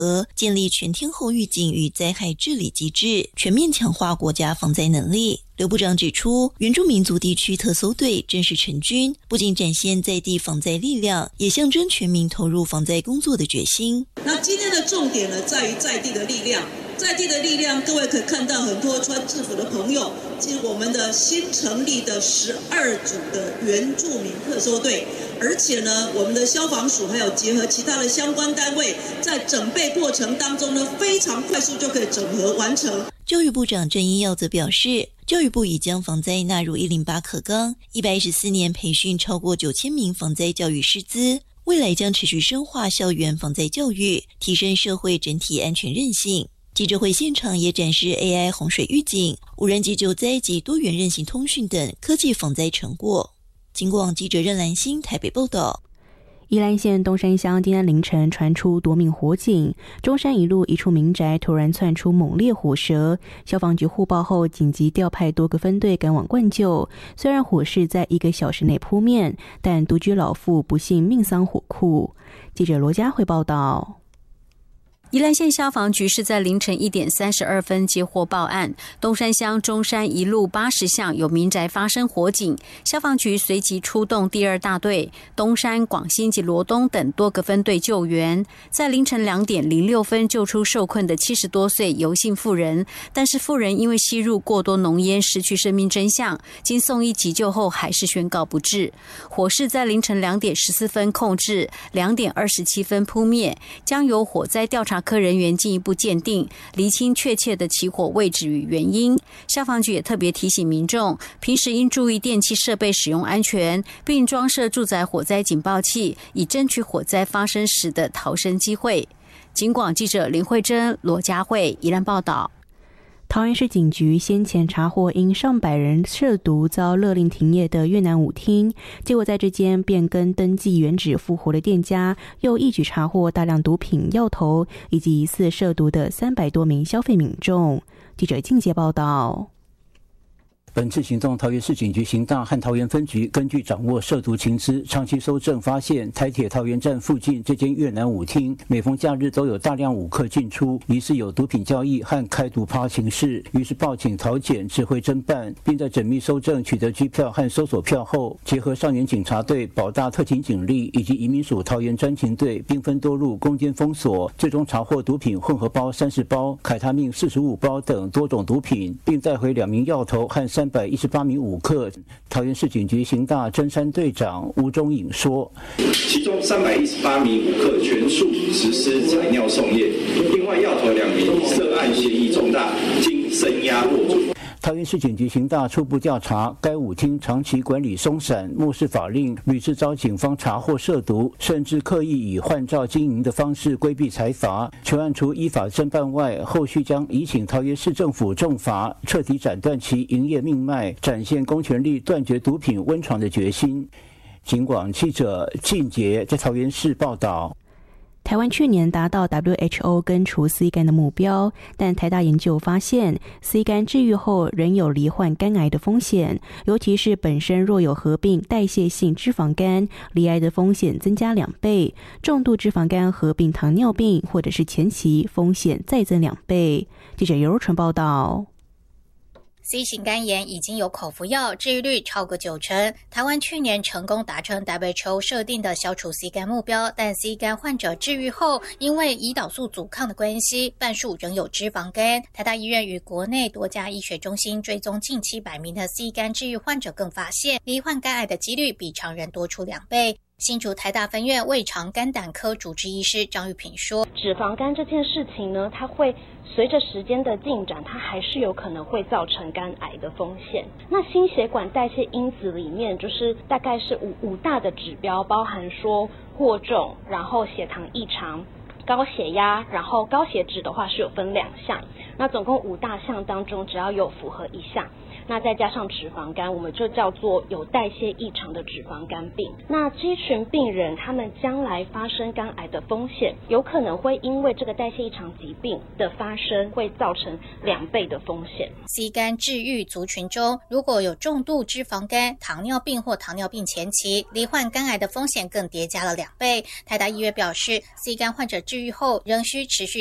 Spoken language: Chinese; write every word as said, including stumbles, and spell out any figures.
和建立全天候预警与灾害治理机制，全面强化国家防灾能力。刘部长指出，原住民族地区特搜队正式成军，不仅展现在地防灾力量，也象征全民投入防灾工作的决心。 那今天的重点呢，在于在地的力量。在地的力量，各位可以看到很多穿制服的朋友，即我们的新成立的十二组的原住民特搜队，而且呢，我们的消防署还有结合其他的相关单位，在整备过程当中呢，非常快速就可以整合完成。 教育部长郑英耀则表示，教育部已将防灾纳入一零八课纲，一百一十四年培训超过九千名防灾教育师资，未来将持续深化校园防灾教育，提升社会整体安全韧性。记者会现场也展示 A I 洪水预警、无人机救灾及多元韧性通讯等科技防灾成果。经广记者任兰心台北报道。 宜兰县东山乡今天凌晨传出夺命火警，中山一路一处民宅突然窜出猛烈火舌，消防局互报后紧急调派多个分队赶往灌救。虽然火势在一个小时内扑灭，但独居老妇不幸命丧火库。记者罗佳慧报道。 宜兰县消防局是在凌晨一点三十二分接获报案，东山乡中山一路八十巷有民宅发生火警，消防局随即出动第二大队、东山、广新及罗东等多个分队救援，在凌晨两点零六分救出受困的七十多岁尤姓妇人，但是妇人因为吸入过多浓烟失去生命真相，经送医急救后还是宣告不治。火势在凌晨两点十四分控制，两点二十七分扑灭，将由火灾调查科人员进一步鉴定，厘清确切的起火位置与原因。消防局也特别提醒民众，平时应注意电器设备使用安全，并装设住宅火灾警报器，以争取火灾发生时的逃生机会。警广记者林慧珍、罗佳慧宜兰报道。 桃园市警局先前查获因上百人涉毒遭勒令停业的越南舞厅，结果在这间变更登记原址复活的店家，又一举查获大量毒品、药头以及疑似涉毒的三百多名消费民众。记者静杰报道。 本次行动，桃园市警局刑大和桃园分局根据掌握涉毒情资，长期搜证发现台铁桃园站附近这间越南舞厅，每逢假日都有大量舞客进出，疑似有毒品交易和开毒趴情事，于是报警桃检指挥侦办，并在缜密搜证取得机票和搜索票后，结合少年警察队、保大特勤警力以及移民署桃园专勤队，兵分多路攻坚封锁，最终查获毒品混合包三十包、凯他命四十五包等多种毒品，并带回两名药头和三百一十八名舞客。桃园市警局刑大侦山队长吴忠颖说， 其中三百一十八名舞客全数实施采尿送验，另外药头两名涉案嫌疑重大，经声押获准。 桃园市警局刑大初步调查，该舞厅长期管理松散，漠视法令，屡次遭警方查获涉毒，甚至刻意以换照经营的方式规避财罚。全案除依法侦办外，后续将移请桃园市政府重罚，彻底斩断其营业命脉，展现公权力断绝毒品温床的决心。警广记者靳杰在桃园市报道。 台湾去年达到 W H O 根除 C 肝的目标，但台大研究发现 C 肝治愈后仍有罹患肝癌的风险，尤其是本身若有合并代谢性脂肪肝，罹癌的风险增加两倍，重度脂肪肝合并糖尿病或者是前期风险再增两倍。记者尤纯报道。 C 型肝炎已经有口服药，治愈率超过九成。台湾去年成功达成 W H O 设定的消除 C 肝目标，但 C 肝患者治愈后，因为胰岛素阻抗的关系，半数仍有脂肪肝。台大医院与国内多家医学中心追踪近七百名的 C 肝治愈患者，更发现罹患肝癌的几率比常人多出两倍。新竹台大分院胃肠肝胆科主治医师张玉萍说， 脂肪肝这件事情呢，它会随着时间的进展，它还是有可能会造成肝癌的风险。那心血管代谢因子里面，就是大概是五五大的指标，包含说过重，然后血糖异常，高血压，然后高血脂的话是有分两项，那总共五大项当中，只要有符合一项， 那再加上脂肪肝，我们就叫做有代谢异常的脂肪肝病。那这一群病人他们将来发生肝癌的风险，有可能会因为这个代谢异常疾病的发生，会造成两倍的风险。 C 肝治愈族群中，如果有重度脂肪肝、糖尿病或糖尿病前期，罹患肝癌的风险更叠加了两倍。台大医院表示 ，C 肝患者治愈后仍需持续